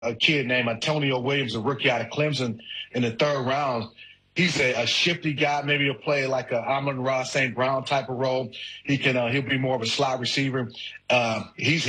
a kid named Antonio Williams, a rookie out of Clemson, in the third round. He's a shifty guy. Maybe he'll play like a Amon-Ra St. Brown type of role. He'll be more of a slot receiver. He's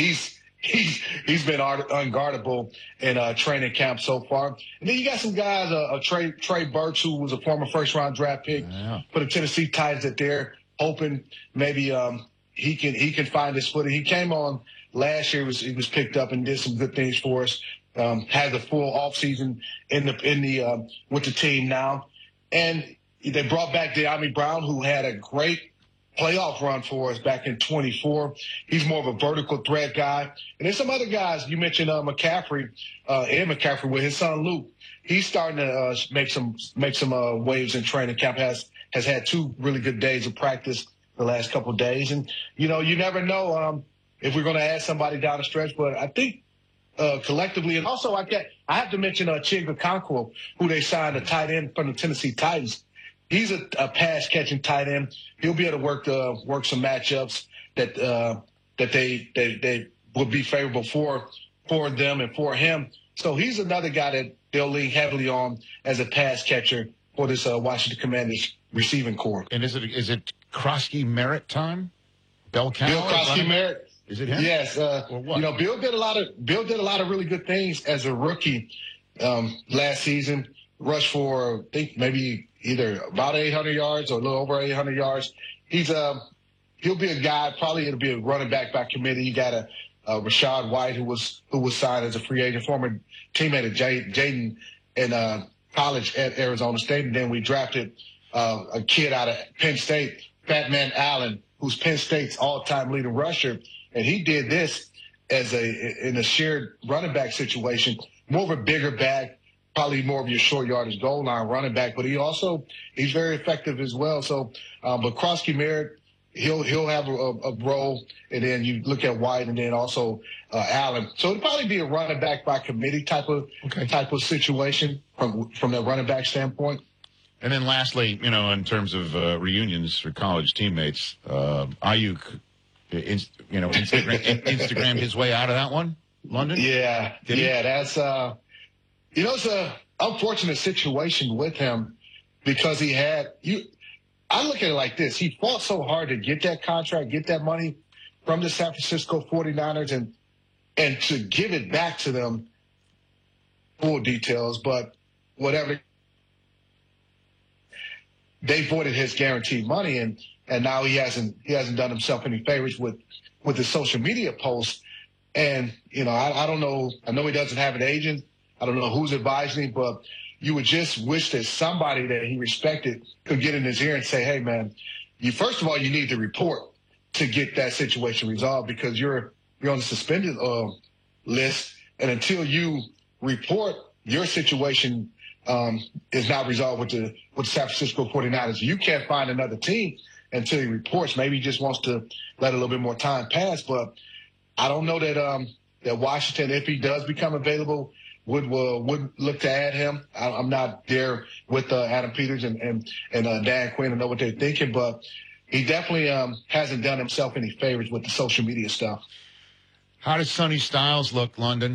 been unguardable in training camp so far. And then you got some guys, Trey Burks, who was a former first-round draft pick for the Tennessee Titans, that they're hoping maybe he can find his footing. He came on last year. He was picked up and did some good things for us. Had the full offseason with the team now. And they brought back Dyami Brown, who had a great playoff run for us back in 24. He's more of a vertical threat guy. And there's some other guys. You mentioned McCaffrey, Ed McCaffrey with his son Luke. He's starting to make some waves in training camp. Has had 2 really good days of practice the last couple of days. And, you never know if we're going to add somebody down the stretch. But I think collectively, and also I have to mention Chig Okonkwo, who they signed, a tight end from the Tennessee Titans. He's a pass-catching tight end. He'll be able to work some matchups that they would be favorable for them and for him. So he's another guy that they'll lean heavily on as a pass catcher for this Washington Commanders receiving corps. And is it Krosky Merritt time? Bill Krosky Merritt. Is it him? Yes. Bill did a lot of really good things as a rookie last season. Rushed for, I think, maybe either about 800 yards or a little over 800 yards. He'll be a guy. Probably it'll be a running back by committee. You got a Rachaad White who was signed as a free agent, former teammate of Jaden in college at Arizona State, and then we drafted a kid out of Penn State, Fat Man Allen, who's Penn State's all-time leading rusher. And he did this in a shared running back situation, more of a bigger back, probably more of your short yardage goal line running back, but he's very effective as well. So, but Krosky Merritt, he'll have a role, and then you look at White, and then also Allen. So it'll probably be a running back by committee type of situation from that running back standpoint. And then lastly, in terms of reunions for college teammates, Ayuk. Instagrammed his way out of that one, London? Yeah. That's it's a unfortunate situation with him because I look at it like this. He fought so hard to get that contract, get that money from the San Francisco 49ers and to give it back to them, full details, but whatever. They voided his guaranteed money, and now he hasn't done himself any favors with the social media posts. And, I don't know. I know he doesn't have an agent. I don't know who's advising him, but you would just wish that somebody that he respected could get in his ear and say, hey, man, first of all, you need to report to get that situation resolved because you're on the suspended list. And until you report, your situation is not resolved with the San Francisco 49ers. You can't find another team until he reports. Maybe he just wants to let a little bit more time pass. But I don't know that Washington, if he does become available, would look to add him. I'm not there with Adam Peters and Dan Quinn to know what they're thinking, but he definitely hasn't done himself any favors with the social media stuff. How does Sonny Styles look, London?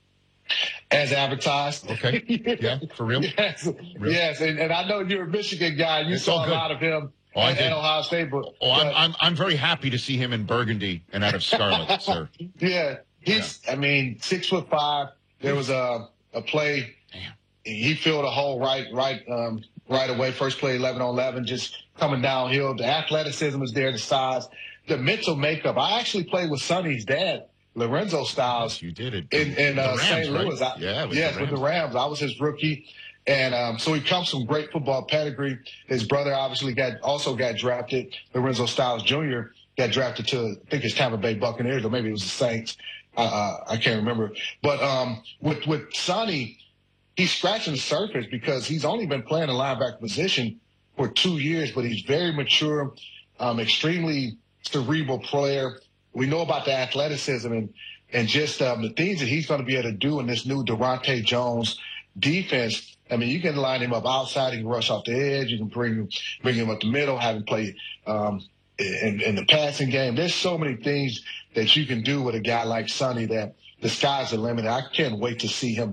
As advertised. Okay. Yeah, for real? Yes. Real? Yes. And I know you're a Michigan guy. You saw a lot of him at Ohio State. I'm very happy to see him in burgundy and out of scarlet, sir. Yeah. He's, 6'5". There was a play. Damn. He filled a hole right away. First play, 11-on-11, just coming downhill. The athleticism is there, the size, the mental makeup. I actually played with Sonny's dad, Lorenzo Styles. You did it in St. Louis. Right? With the Rams. I was his rookie, and so he comes from great football pedigree. His brother obviously got drafted. Lorenzo Styles Jr. got drafted to, I think it's Tampa Bay Buccaneers, or maybe it was the Saints. I can't remember. But with Sonny, he's scratching the surface because he's only been playing the linebacker position for 2 years, but he's very mature, extremely cerebral player. We know about the athleticism and just the things that he's going to be able to do in this new Durante Jones defense. You can line him up outside. He can rush off the edge. You can bring him up the middle, have him play in the passing game. There's so many things that you can do with a guy like Sonny that the sky's the limit. I can't wait to see him